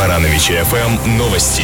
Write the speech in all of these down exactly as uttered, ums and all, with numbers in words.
Барановичи эф эм новости.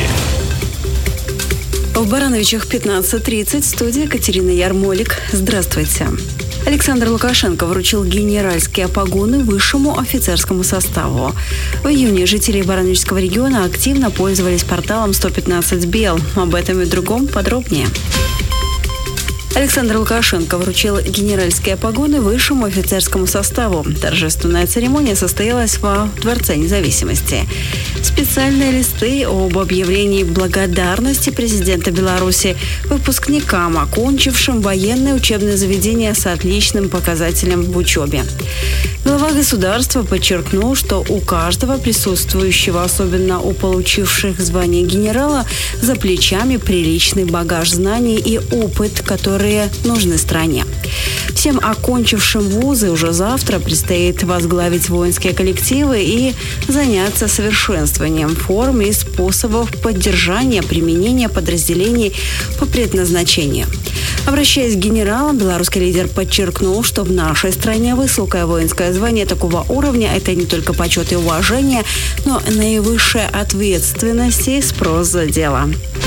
В Барановичах пятнадцать тридцать. Студия Катерина Ярмолик. Здравствуйте. Александр Лукашенко вручил генеральские погоны высшему офицерскому составу. В июне жители Барановичского региона активно пользовались порталом сто пятнадцать би эл. Об этом и другом подробнее. Александр Лукашенко вручил генеральские погоны высшему офицерскому составу. Торжественная церемония состоялась во Дворце независимости. Специальные листы об объявлении благодарности президента Беларуси выпускникам, окончившим военное учебное заведение с отличным показателем в учебе. Глава государства подчеркнул, что у каждого присутствующего, особенно у получивших звание генерала, за плечами приличный багаж знаний и опыт, которые нужны стране. Всем окончившим вузы уже завтра предстоит возглавить воинские коллективы и заняться совершенствованием форм и способов поддержания применения подразделений по предназначению. Обращаясь к генералам, белорусский лидер подчеркнул, что в нашей стране высокое воинское звание такого уровня – это не только почет и уважение, но наивысшая ответственность и спрос за дело.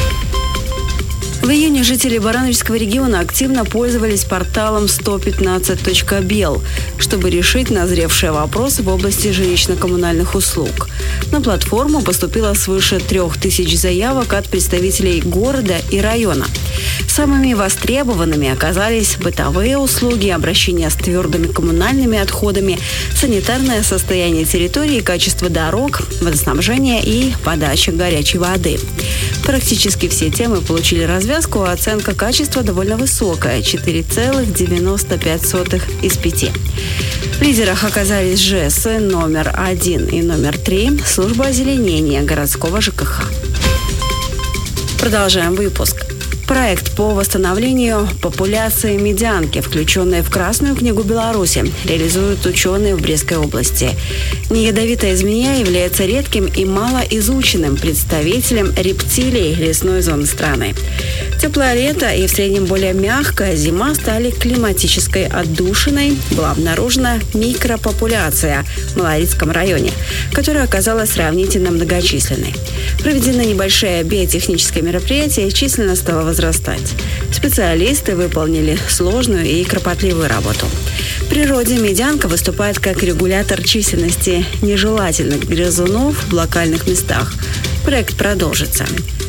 В июне жители Барановичского региона активно пользовались порталом сто пятнадцать точка би эл, чтобы решить назревшие вопросы в области жилищно-коммунальных услуг. На платформу поступило свыше трех тысяч заявок от представителей города и района. Самыми востребованными оказались бытовые услуги, обращение с твердыми коммунальными отходами, санитарное состояние территории, качество дорог, водоснабжение и подача горячей воды. Практически все темы получили развязку, а оценка качества довольно высокая – четыре целых девяносто пять сотых из пяти. В лидерах оказались ЖЭС номер один и номер три, служба озеленения городского ЖКХ. Продолжаем выпуск. Проект по восстановлению популяции медянки, включенный в Красную книгу Беларуси, реализуют ученые в Брестской области. Неядовитая змея является редким и малоизученным представителем рептилий лесной зоны страны. Теплое лето и в среднем более мягкая зима стали климатической отдушиной. Была обнаружена микропопуляция в Малорицком районе, которая оказалась сравнительно многочисленной. Проведены небольшие биотехнические мероприятия, и численность стала возрастать. Специалисты выполнили сложную и кропотливую работу. В природе медянка выступает как регулятор численности нежелательных грызунов в локальных местах. Проект продолжится.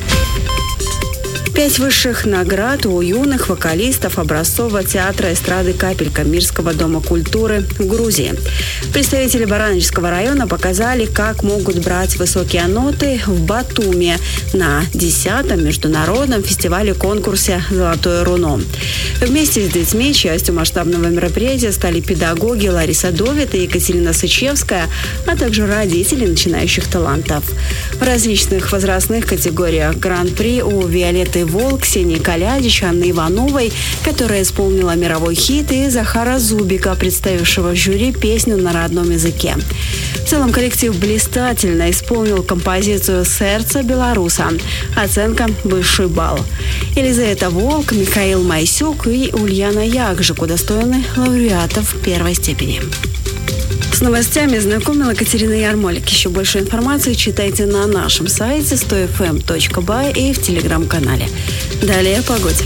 Пять высших наград у юных вокалистов образцового театра эстрады «Капелька» Мирского дома культуры в Грузии. Представители Барановичского района показали, как могут брать высокие ноты в Батуми на десятом международном фестивале-конкурсе «Золотое руно». Вместе с детьми частью масштабного мероприятия стали педагоги Лариса Довит и Екатерина Сычевская, а также родители начинающих талантов. В различных возрастных категориях гран-при у Виолетты Волк, Ксении Калядич, Анны Ивановой, которая исполнила мировой хит, и Захара Зубика, представившего в жюри песню на родном языке. В целом коллектив блистательно исполнил композицию «Сердце белоруса». Оценка – высший балл. Елизавета Волк, Михаил Майсюк и Ульяна Якжик удостоены лауреатов первой степени. С новостями знакомила Катерина Ярмолик. Еще больше информации читайте на нашем сайте сто эф эм точка бай и в телеграм-канале. Далее о погоде.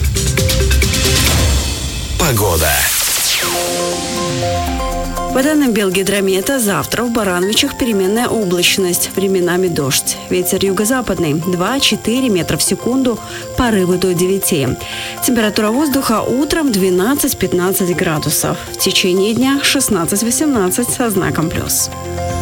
Погода. По данным Белгидромета, завтра в Барановичах переменная облачность, временами дождь. Ветер юго-западный два-четыре метра в секунду, порывы до девяти. Температура воздуха утром двенадцать-пятнадцать градусов. В течение дня шестнадцать-восемнадцать со знаком плюс.